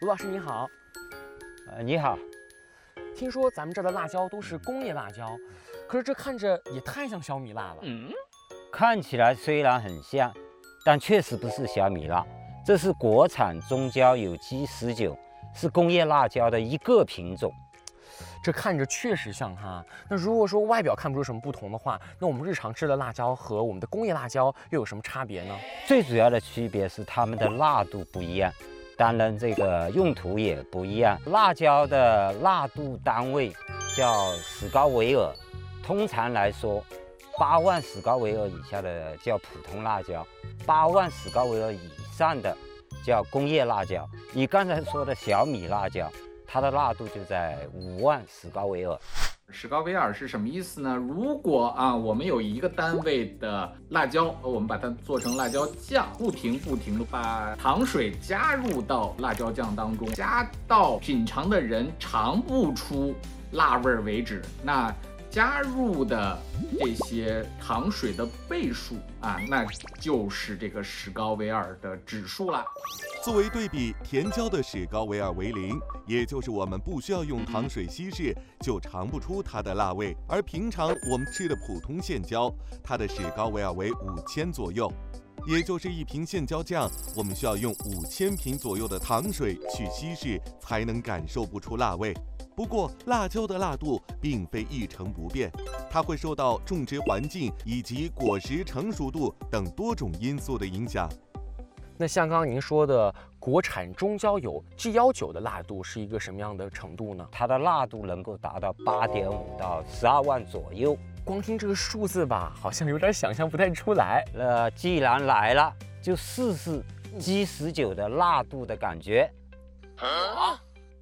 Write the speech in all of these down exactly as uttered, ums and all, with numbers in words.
卢老师你好。 呃，你好。 听说咱们这儿的辣椒都是工业辣椒，可是这看着也太像小米辣了。 嗯，看起来虽然很像，但确实不是小米辣，这是国产中焦有机十九，是工业辣椒的一个品种。 这看着确实像哈。那如果说外表看不出什么不同的话，那我们日常吃的辣椒和我们的工业辣椒又有什么差别呢？ 最主要的区别是它们的辣度不一样，当然这个用途也不一样。辣椒的辣度单位叫史高维尔，通常来说，八万史高维尔以下的叫普通辣椒，八万史高维尔以上的叫工业辣椒。你刚才说的小米辣椒，它的辣度就在五万史高维尔。 史高维尔是什么意思呢？如果啊，我们有一个单位的辣椒，我们把它做成辣椒酱，不停不停的把糖水加入到辣椒酱当中，加到品尝的人尝不出辣味为止。那加入的这些糖水的倍数啊，那就是这个史高维尔的指数啦。 作为对比，甜椒的史高维尔为零，也就是我们不需要用糖水稀释就尝不出它的辣味。而平常我们吃的普通线椒，它的史高维尔为五千左右，也就是一瓶线椒酱，我们需要用五千瓶左右的糖水去稀释，才能感受不出辣味。不过，辣椒的辣度并非一成不变，它会受到种植环境以及果实成熟度等多种因素的影响。 那像刚刚您说的，国产中焦油 G 一九的辣度是一个什么样的程度呢？ 它的辣度能够达到八点五到十二万左右。 光听这个数字吧，好像有点想象不太出来。 那既然来了，就试试 G 十九的辣度的感觉。啊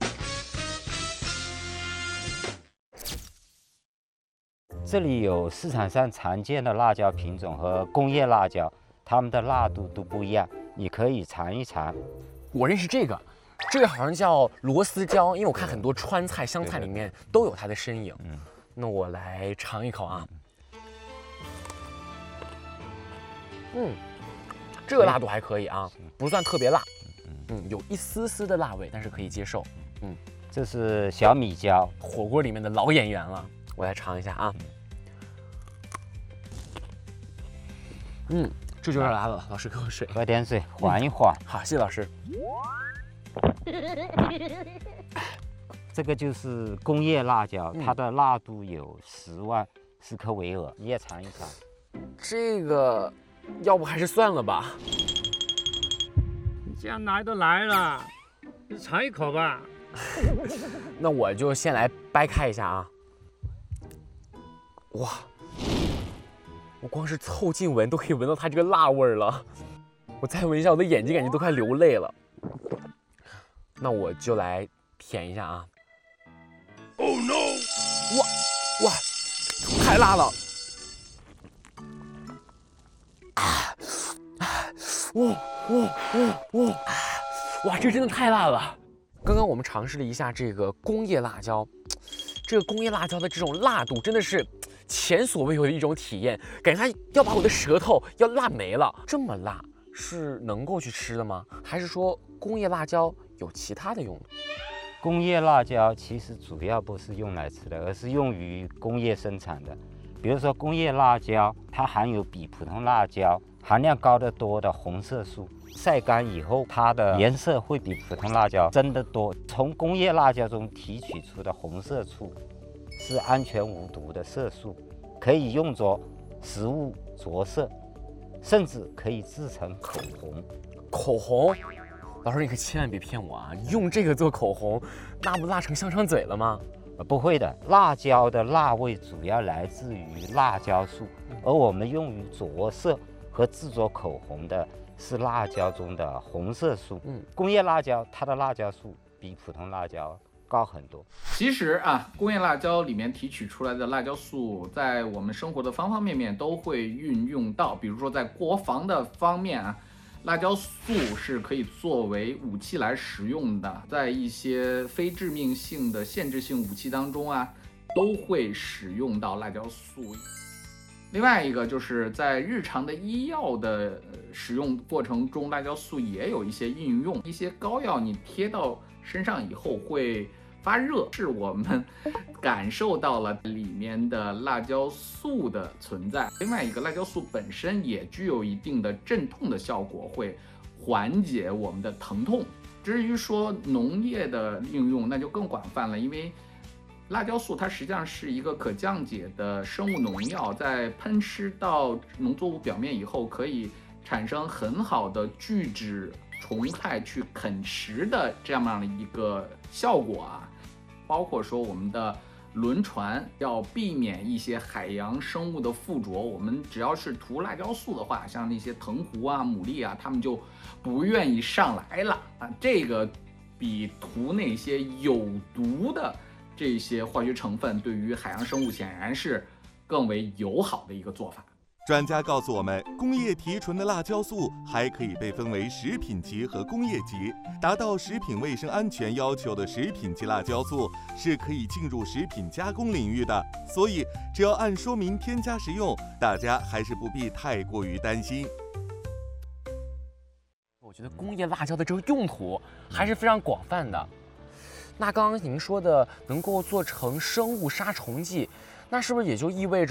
这里有市场上常见的辣椒品种和工业辣椒，它们的辣度都不一样，你可以尝一尝。 我认识这个，这个好像叫螺丝椒，因为我看很多川菜、湘菜里面都有它的身影。嗯，那我来尝一口啊。嗯，这个辣度还可以啊，不算特别辣。嗯，有一丝丝的辣味，但是可以接受。嗯， 这是小米椒， 火锅里面的老演员了。我来尝一下啊。嗯，这就有点辣了，老师给我水， 喝点水缓一缓。 嗯、好，谢谢老师。 这个就是工业辣椒， 嗯、 它的辣度有十万斯科维尔，你也尝一尝。 这个，要不还是算了吧。 你既然来都来了，就尝一口吧。 那我就先来掰开一下啊。哇！我光是凑近闻都可以闻到它这个辣味了，我再闻一下，我的眼睛感觉都快流泪了。那我就来舔一下啊。Oh no！ 哇哇，太辣了！啊啊！哇哇哇哇！哇，这真的太辣了！刚刚我们尝试了一下这个工业辣椒，这个工业辣椒的这种辣度真的是前所未有的一种体验，感觉它要把我的舌头要辣没了。这么辣是能够去吃的吗？还是说工业辣椒有其他的用途？ 工业辣椒其实主要不是用来吃的，而是用于工业生产的。比如说工业辣椒，它含有比普通辣椒含量高得多的红色素，晒干以后，它的颜色会比普通辣椒真得多。从工业辣椒中提取出的红色素是安全无毒的色素，可以用作食物着色，甚至可以制成口红。 口红？老师，你可千万别骗我啊！用这个做口红，那不辣成香肠嘴了吗？ 呃，不会的，辣椒的辣味主要来自于辣椒素，而我们用于着色和制作口红的是辣椒中的红色素。嗯，工业辣椒它的辣椒素比普通辣椒高很多。 其实啊，工业辣椒里面提取出来的辣椒素，在我们生活的方方面面都会运用到。比如说在国防的方面啊，辣椒素是可以作为武器来使用的，在一些非致命性的限制性武器当中啊，都会使用到辣椒素。 另外一个就是在日常的医药的使用过程中，辣椒素也有一些应用。一些膏药你贴到身上以后会发热，是我们感受到了里面的辣椒素的存在。另外一个，辣椒素本身也具有一定的镇痛的效果，会缓解我们的疼痛。至于说农业的应用，那就更广泛了，因为辣椒素它实际上是一个可降解的生物农药，在喷施到农作物表面以后，可以产生很好的拒止虫害去啃食的这样的一个效果啊。包括说我们的轮船要避免一些海洋生物的附着，我们只要是涂辣椒素的话，像那些藤壶啊、牡蛎啊，它们就不愿意上来了啊。这个比涂那些有毒的这些化学成分对于海洋生物显然是更为友好的一个做法。 专家告诉我们，工业提纯的辣椒素还可以被分为食品级和工业级。达到食品卫生安全要求的食品级辣椒素是可以进入食品加工领域的，所以只要按说明添加食用，大家还是不必太过于担心。 我觉得工业辣椒的这个用途还是非常广泛的。那刚刚您说的能够做成生物杀虫剂，那是不是也就意味着